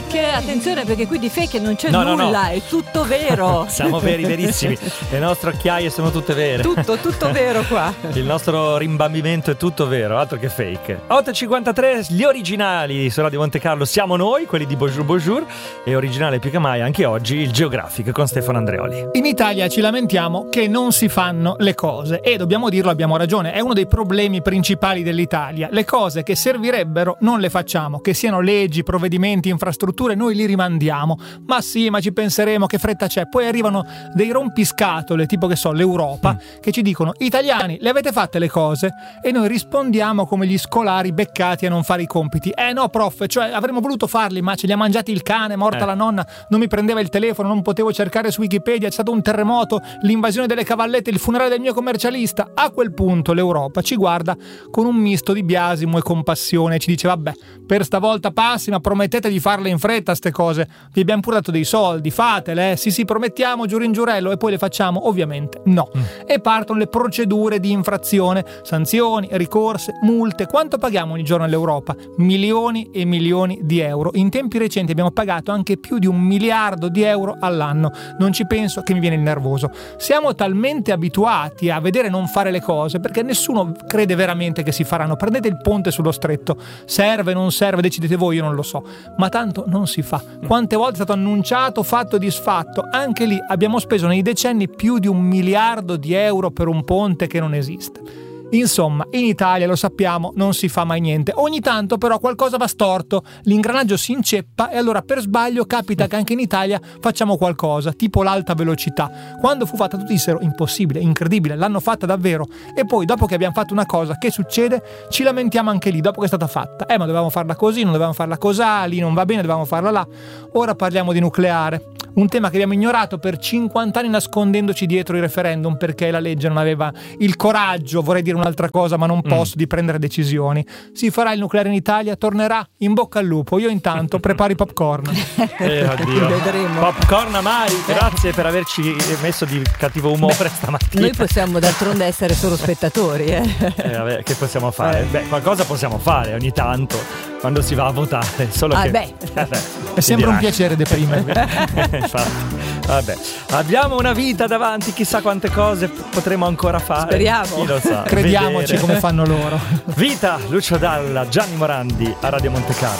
fake, attenzione perché qui di fake non c'è nulla, è tutto vero. Siamo veri, verissimi. Le nostre occhiaie sono tutte vere. Tutto vero qua. Il nostro rimbambimento è tutto vero, altro che fake. 8.53, gli originali su Radio Monte Carlo siamo noi, quelli di Bonjour Bonjour, e originale più che mai anche oggi il Geographic con Stefano Andreoli. In Italia ci lamentiamo che non si fanno le cose e dobbiamo dirlo, abbiamo ragione, è uno dei problemi principali dell'Italia. Le cose che servirebbero non le facciamo, che siano leggi, provvedimenti, infrastrutture, noi li rimandiamo. Ma sì, ma ci penseremo, che fretta c'è. Poi arrivano dei rompiscatole, tipo che so, l'Europa, che ci dicono: italiani, le avete fatte le cose? E noi rispondiamo come gli scolari beccati a non fare i compiti. No prof, cioè avremmo voluto farli, ma ce li ha mangiati il cane, morta la nonna, non mi prendeva il telefono, non potevo cercare su Wikipedia, c'è stato un terremoto, l'invasione delle cavallette, il funerale del mio commercialista. A quel punto l'Europa ci guarda con un misto di biasimo e compassione e ci dice: vabbè, per stavolta passi, ma promettete di farle in fretta ste cose, vi abbiamo pure dato dei soldi, fatele, sì promettiamo, giuro in giurello, e poi le facciamo? Ovviamente no. E partono le procedure di infrazione, sanzioni, ricorse, multe. Quanto paghiamo ogni giorno all'Europa? Milioni e milioni di euro. In tempi recenti abbiamo pagato anche più di 1 miliardo di euro all'anno. Non ci penso che mi viene il nervoso. Siamo talmente abituati a vedere non fare le cose perché nessuno crede veramente che si faranno. Prendete il ponte sullo stretto, serve, non serve, decidete voi, io non lo so, ma tanto non si fa. Quante volte è stato annunciato, fatto e disfatto? Anche lì abbiamo speso nei decenni più di 1 miliardo di euro per un ponte che non esiste. Insomma, in Italia, lo sappiamo, non si fa mai niente. Ogni tanto però qualcosa va storto, l'ingranaggio si inceppa e allora per sbaglio capita che anche in Italia facciamo qualcosa, tipo l'alta velocità. Quando fu fatta tutti dissero: impossibile, incredibile, l'hanno fatta davvero. E poi dopo che abbiamo fatto una cosa, che succede? Ci lamentiamo anche lì, dopo che è stata fatta. Ma dovevamo farla così, non dovevamo farla cosà, lì non va bene, dovevamo farla là. Ora parliamo di nucleare, un tema che abbiamo ignorato per 50 anni nascondendoci dietro i referendum perché la legge non aveva il coraggio, vorrei dire un'altra cosa ma non posso, di prendere decisioni. Si farà il nucleare in Italia, tornerà, in bocca al lupo. Io intanto preparo i popcorn. Oddio. Vedremo. Popcorn amari, grazie per averci messo di cattivo umore stamattina. Noi possiamo d'altronde essere solo spettatori. Vabbè, che possiamo fare? Qualcosa possiamo fare ogni tanto quando si va a votare, solo che è sempre un piacere deprimere. Infatti, vabbè, abbiamo una vita davanti, chissà quante cose potremo ancora fare. Speriamo. Chi lo sa. Crediamoci come fanno loro. Vita, Lucio Dalla, Gianni Morandi a Radio Monte Carlo.